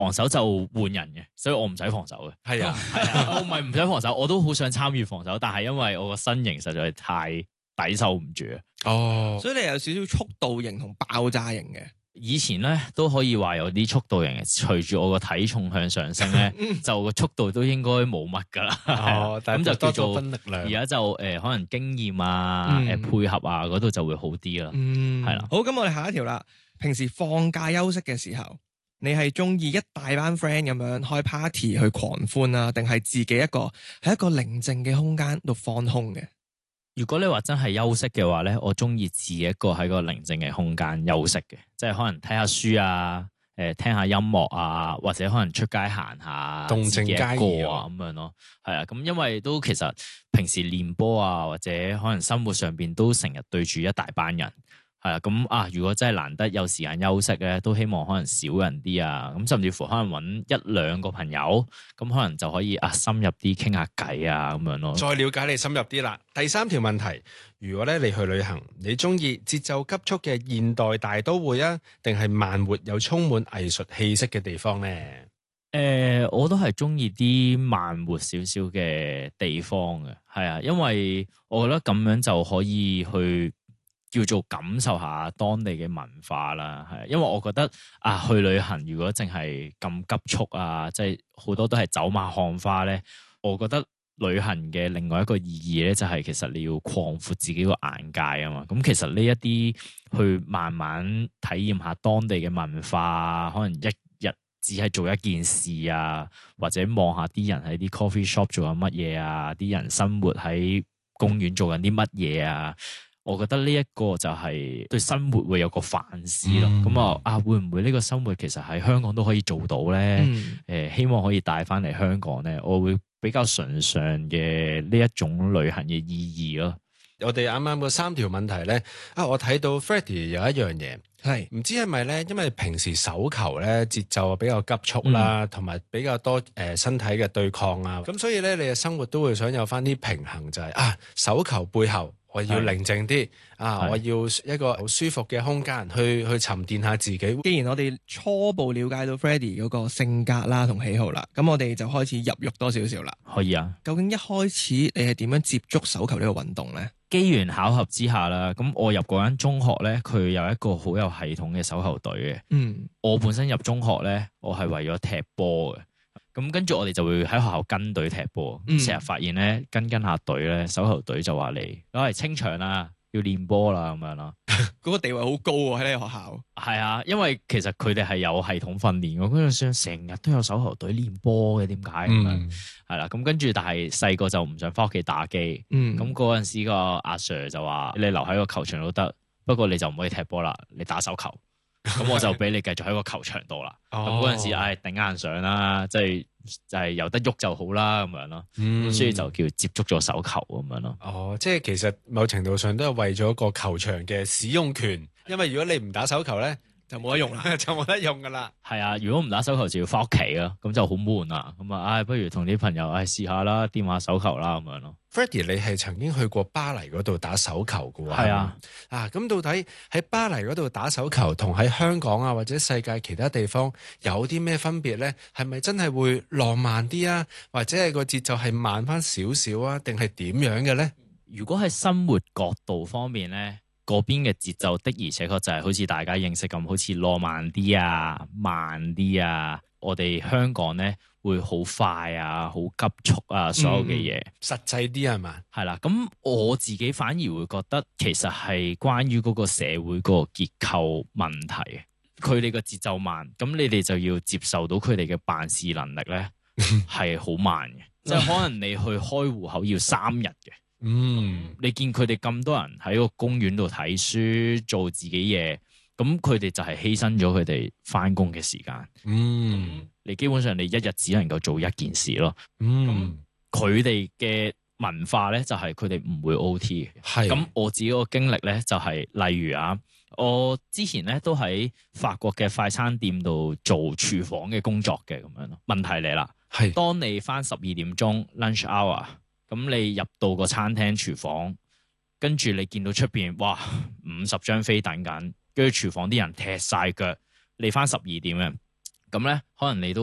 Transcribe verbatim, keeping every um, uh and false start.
防守就換人嘅，所以我唔使防守嘅。 係啊， 係啊，我唔係唔使防守，我都好想參與防守，但係因為我個身形實在太抵受唔住啊。 哦， 所以你有少少速度型同爆炸型嘅。 以前咧都可以話有啲速度型嘅，隨住我個體重向上升咧，就個速度都應該冇乜噶啦。 哦， 咁就叫做分力量。 而家就誒、呃、可能經驗啊、誒、 嗯、 配合啊嗰度就會好啲啦。 嗯， 係啦。 好，咁我哋下一條啦。平時放假休息嘅時候，你係中意一大班 friend 咁樣開 party 去狂歡啊，定係自己一個喺一個寧靜嘅空間度放空嘅？ 如果你話真係休息嘅話咧，我中意自己一個喺個寧靜嘅空間休息嘅，即係可能睇下書啊，誒、呃、聽下音樂啊，或者可能出街行下， 動靜皆宜啊咁樣咯。係啊，咁因為都其實平時練波啊，或者可能生活上邊都成日對住一大班人。係啊，咁啊，如果真係難得有時間休息咧，都希望可能少人啲啊，咁甚至乎可能揾一兩個朋友，咁可能就可以啊深入啲傾下偈啊咁樣咯。 再了解你深入啲啦。第三條問題，如果咧你去旅行，你中意節奏急速嘅現代大都會啊，定係慢活又充滿藝術氣息嘅地方咧？ 誒、呃，我都係中意啲慢活少少嘅地方嘅，係啊，因為我覺得咁樣就可以去叫做感受下當地嘅文化啦，係，因為我覺得啊，去旅行如果淨係咁急速啊，即係好多都係走馬看花咧，我覺得旅行嘅另外一個意義咧，就係其實你要擴闊自己個眼界啊嘛。咁其實呢一啲去慢慢體驗下當地嘅文化，可能一日只係做一件事啊，或者望下啲人喺啲 coffee shop 做緊乜嘢啊，啲人生活喺公園做緊啲乜嘢啊。我覺得呢一個就係對生活會有個反思咯。咁、嗯、啊啊，會唔會呢個生活其實喺香港都可以做到咧？誒、嗯呃，希望可以帶翻嚟香港咧，我會比較崇尚嘅呢一種旅行嘅意義咯。 我哋啱啱嗰三條問題咧，啊，我睇到 Freddy 有一樣嘢係唔知係咪咧？因為平時手球咧節奏比較急促啦，同埋、嗯、比較多誒、呃、身體嘅對抗啊，咁所以咧你嘅生活都會想有翻啲平衡，就係、是、啊手球背後。我要寧靜啲啊！我要一個好舒服嘅空間去去沉澱下自己。 既然我哋初步了解到 Freddy 嗰個性格啦同喜好啦，咁我哋就開始入肉多少少啦。 可以啊。究竟一開始你係點樣接觸手球呢個運動咧？ 機緣巧合之下啦，咁我入嗰間中學咧，佢有一個好有系統嘅手球隊嘅。嗯，我本身入中學咧，我係為咗踢波嘅。咁跟住我哋就會喺學校跟隊踢波，成日、嗯、發現咧跟跟下隊咧，手球隊就話嚟攞嚟清場啦，要練波啦咁樣咯。 嗰個地位好高喎，喺呢個學校。 係啊，因為其實佢哋係有系統訓練嘅，跟住想成日都有手球隊練波嘅，點解咁樣？係啦、嗯，咁跟住但係細個就唔想翻屋企打機，咁嗰陣時個阿 Sir 就話你留喺個球場都得，不過你就唔可以踢波啦，你打手球。咁我就俾你繼續喺個球場度啦。咁嗰陣時，唉、哎，頂硬上啦，即係就係有得喐就好啦，咁樣咯。咁、嗯、所以就叫接觸咗手球咁樣咯。 哦，即係其實某程度上都係為咗個球場嘅使用權，因為如果你唔打手球咧，就冇得用啦，就冇得用噶啦。 係啊，如果唔打手球就要翻屋企咯，咁就好悶啦。咁啊，唉，不如同啲朋友唉試下啦，掂下手球啦，咁樣咯。 Freddy，你係曾經去過巴黎嗰度打手球嘅喎？ 係啊。 啊，咁到底喺巴黎嗰度打手球同喺香港啊或者世界其他地方有啲咩分別咧？係咪真係會浪漫啲啊？或者係個節奏係慢翻少少啊？定係點樣嘅咧？ 如果係生活角度方面咧，嗰邊嘅節奏的而且確就係好似大家認識咁，好似浪漫啲啊、慢啲啊。我哋香港咧會好快啊、好急促啊，所有嘅嘢、嗯、 實際啲係嘛？ 係啦，咁我自己反而會覺得其實係關於嗰個社會個結構問題。佢哋個節奏慢，咁你哋就要接受到佢哋嘅辦事能力咧係好慢嘅，即係可能你去開戶口要三日嘅。嗯，你見佢哋咁多人喺個公園度睇書做自己嘢，咁佢哋就係犧牲咗佢哋翻工嘅時間。嗯，你基本上你一日只能夠做一件事咯。嗯，佢哋嘅文化咧就係佢哋唔會 O T 嘅。係，咁我自己個經歷咧就係、是，例如啊，我之前咧都喺法國嘅快餐店度做廚房嘅工作嘅咁樣咯。問題嚟啦，係是當你翻十二點鐘 lunch hour。咁你入到個餐廳廚房，跟住你見到出邊，哇，五十張飛等緊，跟住廚房啲人踢晒腳，你翻十二點嘅， 咁咧可能你都